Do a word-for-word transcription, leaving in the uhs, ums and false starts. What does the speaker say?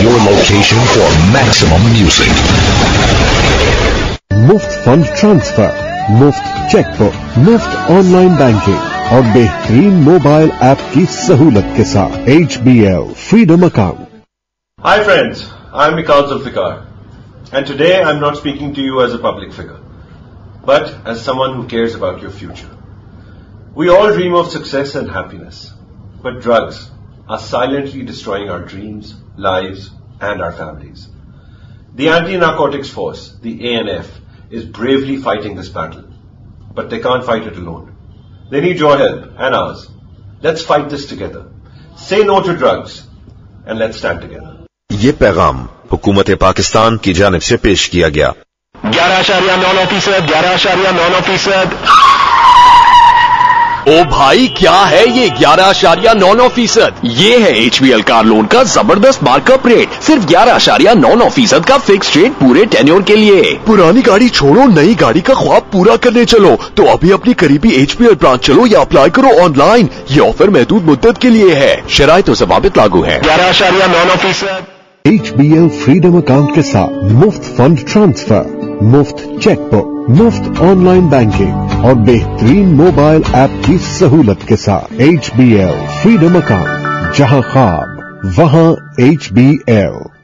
your location for maximum music. मुफ्त fund transfer, मुफ्त chequebook, मुफ्त ऑनलाइन बैंकिंग और बेहतरीन मोबाइल ऐप की सहूलत के साथ H B L freedom account. Hi friends, I'm Mikal Zulfikar, and today I'm not speaking to you as a public figure, but as someone who cares about your future. We all dream of success and happiness, but drugs are silently destroying our dreams, lives, and our families. The Anti-Narcotics Force, the A N F, is bravely fighting this battle, but they can't fight it alone. They need your help and ours. Let's fight this together. Say no to drugs and let's stand together. ये पैगाम हुकूमत पाकिस्तान की जानिब से पेश किया गया. ग्यारह आशारिया नौ फीसद ग्यारह आशारिया नौ फीसद ओ भाई, क्या है ये ग्यारह आशारिया नौ नौ फीसद? ये है H B L car loan का जबरदस्त मार्कअप रेट. सिर्फ ग्यारह आशारिया नौ नौ फीसद का फिक्स रेट पूरे टेन्योर के लिए. पुरानी गाड़ी छोड़ो, नई गाड़ी का ख्वाब पूरा करने चलो तो अभी अपनी करीबी एच बी एल ब्रांच चलो या अप्लाई करो ऑनलाइन. ये ऑफर महदूद मुद्दत के लिए है. शराइतो से वाबित लागू है. ग्यारह आशारिया नौ नौ फीसद H B L freedom account के साथ मुफ्त फंड ट्रांसफर, मुफ्त चेकबुक, मुफ्त ऑनलाइन बैंकिंग और बेहतरीन मोबाइल ऐप की सहूलत के साथ H B L freedom account. जहां ख्वाब वहां एच बी एल.